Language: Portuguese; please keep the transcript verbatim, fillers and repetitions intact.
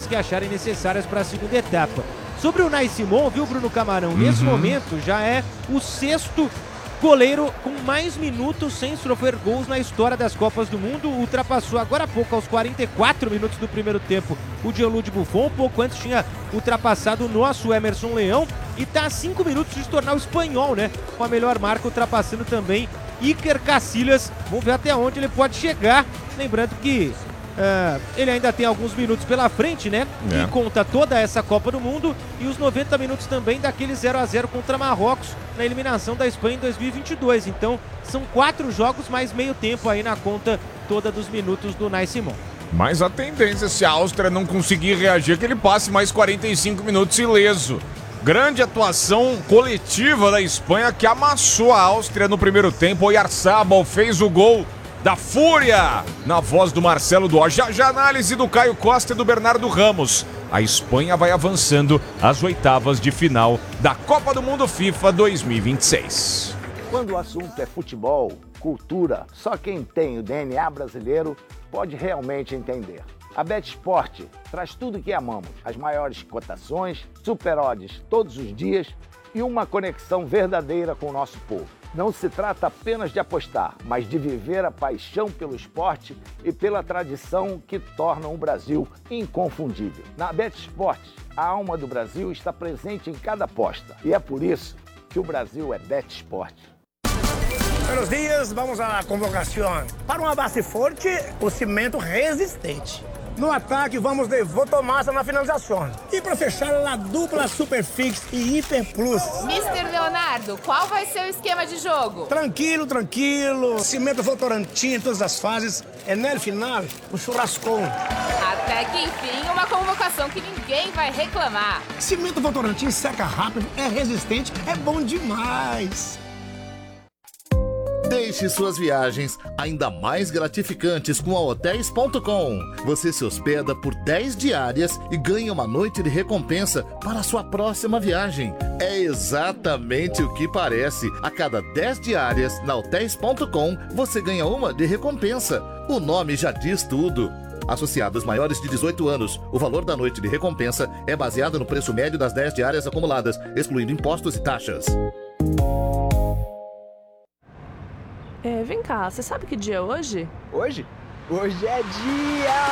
que acharem necessárias para a segunda etapa. Sobre o Unai Simon, viu, Bruno Camarão? Uhum. Nesse momento já é o sexto goleiro com mais minutos sem sofrer gols na história das Copas do Mundo. Ultrapassou agora há pouco, aos quarenta e quatro minutos do primeiro tempo, o Gianluigi Buffon. Um pouco antes tinha ultrapassado o nosso Emerson Leão. E está a cinco minutos de se tornar o espanhol, né? Com a melhor marca, ultrapassando também Iker Casillas. Vamos ver até onde ele pode chegar. Lembrando que uh, ele ainda tem alguns minutos pela frente, né? É. E conta toda essa Copa do Mundo e os noventa minutos também daquele zero a zero contra Marrocos na eliminação da Espanha em dois mil e vinte e dois. Então, são quatro jogos mais meio tempo aí na conta toda dos minutos do Unai Simon. Mas a tendência, se a Áustria não conseguir reagir, é que ele passe mais quarenta e cinco minutos ileso. Grande atuação coletiva da Espanha, que amassou a Áustria no primeiro tempo. O Oyarzabal fez o gol da Fúria, na voz do Marcelo Duó. Já já análise do Caio Costa e do Bernardo Ramos. A Espanha vai avançando às oitavas de final da Copa do Mundo FIFA dois mil e vinte e seis. Quando o assunto é futebol, cultura, só quem tem o D N A brasileiro pode realmente entender. A BetSport traz tudo que amamos, as maiores cotações, super odds todos os dias e uma conexão verdadeira com o nosso povo. Não se trata apenas de apostar, mas de viver a paixão pelo esporte e pela tradição que tornam o Brasil inconfundível. Na BetSport, a alma do Brasil está presente em cada aposta e é por isso que o Brasil é BetSport. Buenos dias, vamos à convocação. Para uma base forte, o cimento resistente. No ataque, vamos de Votomassa na finalização. E para fechar, a dupla Superfix e Hiper Plus. mister Leonardo, qual vai ser o esquema de jogo? Tranquilo, tranquilo. Cimento Votorantim em todas as fases. É no final, o churrascão. Até que enfim, uma convocação que ninguém vai reclamar. Cimento Votorantim seca rápido, é resistente, é bom demais. Deixe suas viagens ainda mais gratificantes com a Hotéis ponto com. Você se hospeda por dez diárias e ganha uma noite de recompensa para a sua próxima viagem. É exatamente o que parece. A cada dez diárias na Hotéis ponto com, você ganha uma de recompensa. O nome já diz tudo. Associados maiores de dezoito anos, o valor da noite de recompensa é baseado no preço médio das dez diárias acumuladas, excluindo impostos e taxas. É, vem cá, você sabe que dia é hoje? Hoje? Hoje é dia...